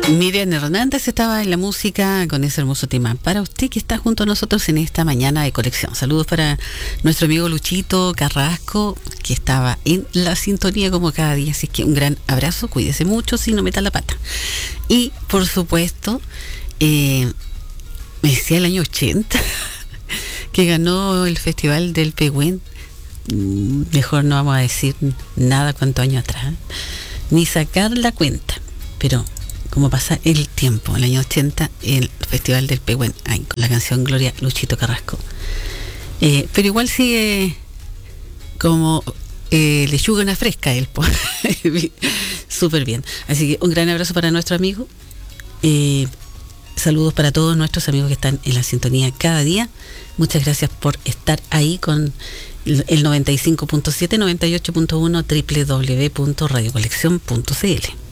Miriam Hernández estaba en la música con ese hermoso tema. Para usted que está junto a nosotros en esta mañana de colección. Saludos para nuestro amigo Luchito Carrasco, que estaba en la sintonía como cada día. Así que un gran abrazo, cuídese mucho, si no meta la pata. Y por supuesto, me decía el año 80 que ganó el Festival del Pehuen. Mejor no vamos a decir nada cuántos años atrás, ni sacar la cuenta, pero como pasa el tiempo, en el año 80, el Festival del Pehuen, con la canción Gloria, Luchito Carrasco. Pero igual sigue como lechuga una fresca él, súper bien. Así que un gran abrazo para nuestro amigo. Saludos para todos nuestros amigos que están en la sintonía cada día. Muchas gracias por estar ahí con el 95.7, 98.1, www.radiocolección.cl.